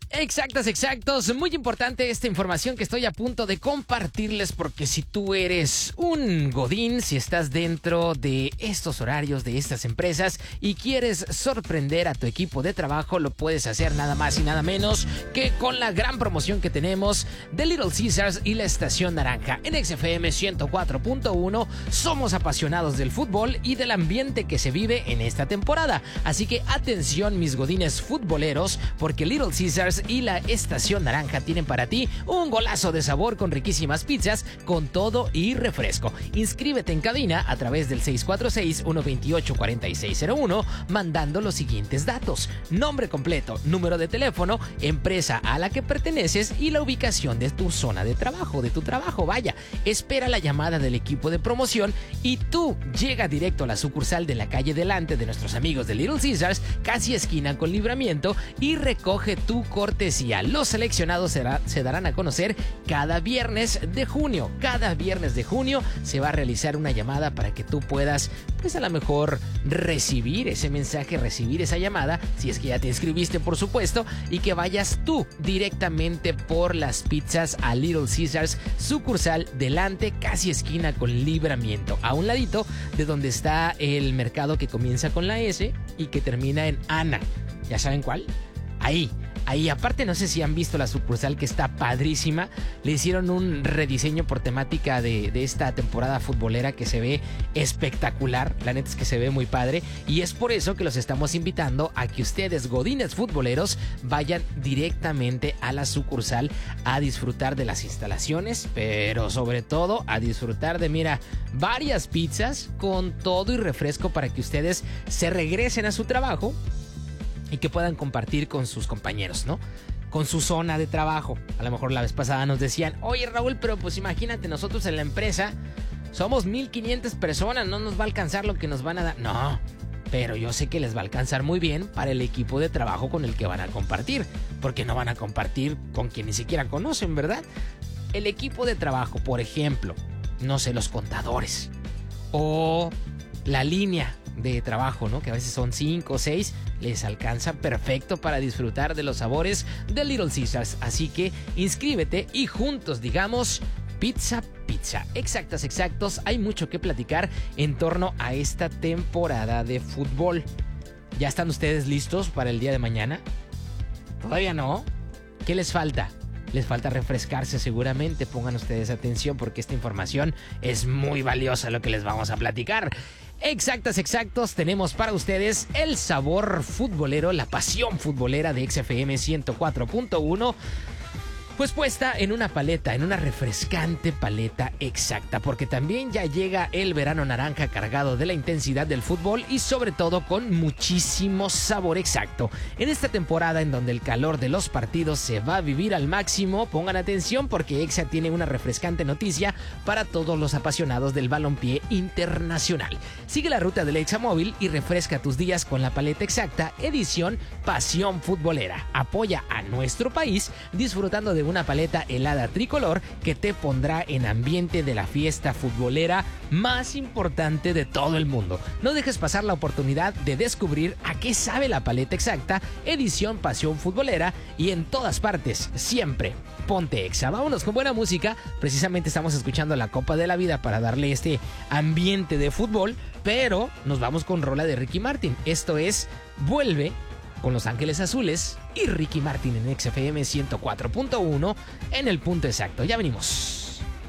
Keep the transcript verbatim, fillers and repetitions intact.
Exactos, exactos. Muy importante esta información que estoy a punto de compartirles, porque si tú eres un godín, si estás dentro de estos horarios de estas empresas y quieres sorprender a tu equipo de trabajo, lo puedes hacer nada más y nada menos que con la gran promoción que tenemos de Little Caesars y la Estación Naranja. En X F M ciento cuatro punto uno somos apasionados del fútbol y del ambiente que se vive en esta temporada. Así que atención, mis godines futboleros, porque Little Caesars y la Estación Naranja tienen para ti un golazo de sabor con riquísimas pizzas, con todo y refresco. Inscríbete en cabina a través del seis cuatro seis, uno dos ocho, cuatro seis cero uno mandando los siguientes datos: nombre completo, número de teléfono, empresa a la que perteneces y la ubicación de tu zona de trabajo, de tu trabajo, vaya. Espera la llamada del equipo de promoción y tú llega directo a la sucursal de la calle Delante de nuestros amigos de Little Caesars, casi esquina con Libramiento, y recoge tu cortesía. Los seleccionados será, se darán a conocer cada viernes de junio. Cada viernes de junio se va a realizar una llamada para que tú puedas, pues a lo mejor, recibir ese mensaje, recibir esa llamada, si es que ya te inscribiste, por supuesto, y que vayas tú directamente por las pizzas a Little Caesars, sucursal Delante, casi esquina con Libramiento, a un ladito de donde está el mercado que comienza con la S y que termina en Ana. ¿Ya saben cuál? Ahí. Ahí, aparte, no sé si han visto la sucursal, que está padrísima. Le hicieron un rediseño por temática de, de esta temporada futbolera que se ve espectacular. La neta es que se ve muy padre. Y es por eso que los estamos invitando a que ustedes, godines futboleros, vayan directamente a la sucursal a disfrutar de las instalaciones, pero sobre todo a disfrutar de, mira, varias pizzas con todo y refresco para que ustedes se regresen a su trabajo y que puedan compartir con sus compañeros, ¿no? Con su zona de trabajo. A lo mejor la vez pasada nos decían, oye Raúl, pero pues imagínate, nosotros en la empresa somos mil quinientas personas, no nos va a alcanzar lo que nos van a dar. No, pero yo sé que les va a alcanzar muy bien para el equipo de trabajo con el que van a compartir, porque no van a compartir con quien ni siquiera conocen, ¿verdad? El equipo de trabajo, por ejemplo, no sé, los contadores o la línea de trabajo, ¿no? Que a veces son cinco o seis, les alcanza perfecto para disfrutar de los sabores de Little Caesars. Así que inscríbete y juntos digamos pizza, pizza. Exactas, exactos. Hay mucho que platicar en torno a esta temporada de fútbol. ¿Ya están ustedes listos para el día de mañana? ¿Todavía no? ¿Qué les falta? Les falta refrescarse seguramente. Pongan ustedes atención porque esta información es muy valiosa, lo que les vamos a platicar. Exactas, exactos, tenemos para ustedes el sabor futbolero, la pasión futbolera de X F M ciento cuatro punto uno. Pues puesta en una paleta, en una refrescante paleta exacta, porque también ya llega el verano naranja cargado de la intensidad del fútbol y sobre todo con muchísimo sabor exacto. En esta temporada en donde el calor de los partidos se va a vivir al máximo, pongan atención porque Exa tiene una refrescante noticia para todos los apasionados del balompié internacional. Sigue la ruta del Exa Móvil y refresca tus días con la paleta exacta edición Pasión Futbolera. Apoya a nuestro país disfrutando de una paleta helada tricolor que te pondrá en ambiente de la fiesta futbolera más importante de todo el mundo. No dejes pasar la oportunidad de descubrir a qué sabe la paleta exacta edición Pasión Futbolera, y en todas partes, siempre, ponte Exa. Vámonos con buena música. Precisamente estamos escuchando la Copa de la Vida para darle este ambiente de fútbol, pero nos vamos con rola de Ricky Martin. Esto es Vuelve, con Los Ángeles Azules y Ricky Martin en X F M ciento cuatro punto uno en el punto exacto. Ya venimos.